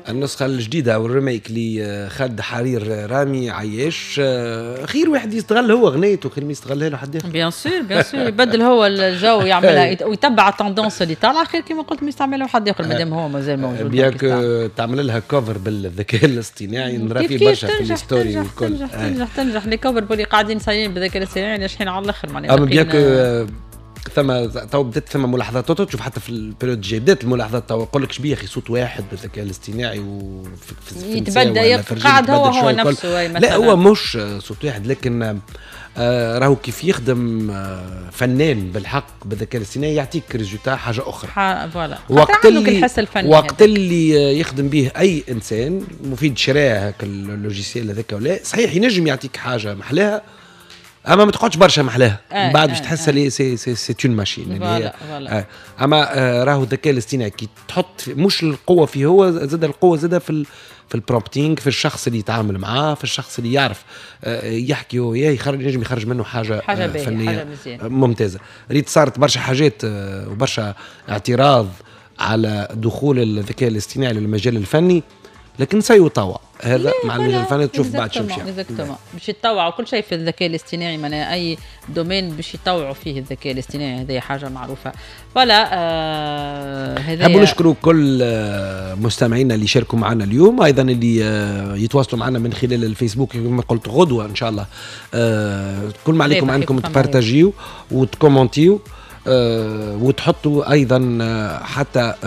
النسخة الجديدة والريميك اللي خد حرير رامي عياش خير واحد يستغل هو غنيته خير ما يستغلها له حد آخر. بيان سور يبدل هو الجو يعملها ويتبع التندونس اللي طالعه خير كما قلت ما يستعملوا حد آخر مادام هو مازال موجود. بياك تعمل لها كفر بالذكاء الاصطناعي نرى فيه برشا في الستوري والكل. تنجح لي كفر باللي قاعدين صايرين بالذكاء الاصطناعي ناجحين على الاخر معناها. اما بياك ثم تو بدات ثم ملاحظات تشوف حتى في البريود الجاي بدات الملاحظات تو يقول لك شبيه اخي صوت واحد بالذكاء الاصطناعي يتبدا قاعد هو نفسه. لا هو مش صوت واحد لكن راهو كيف يخدم فنان بالحق بالذكاء الاصطناعي يعطيك ريزولتا حاجه اخرى. فوالا وقت اللي يخدم به اي انسان مفيد شراه هكا اللوجيسيال هذاك ولا صحيح ينجم يعطيك حاجه محلاها اما ما تقعدش برشا محلاها من بعد باش تحسها لي سي اون ماشين يعني اما راهو الذكاء الاصطناعي كي تحط مش القوه فيه هو زاد القوه زاد في البرومبتينغ في الشخص اللي يتعامل معاه في الشخص اللي يعرف يحكي هو ينجم يخرج منه حاجه فنيه ممتازه. ريت صارت برشا حاجات وبرشا اعتراض على دخول الذكاء الاصطناعي للمجال الفني لكن سيطوع هذا مع المجال الفني تشوف بعد شو باش يتطوعوا كل شيء في الذكاء الاصطناعي معناها اي دومين باش يطوعوا فيه الذكاء الاصطناعي هذه حاجه معروفه. ولا هذا نحب نشكروا كل مستمعينا اللي شاركوا معنا اليوم ايضا اللي يتواصلوا معنا من خلال الفيسبوك كما قلت غدوه ان شاء الله كل ما عليكم انكم تبارتاجيو وتكومونتيو وتحطوا ايضا حتى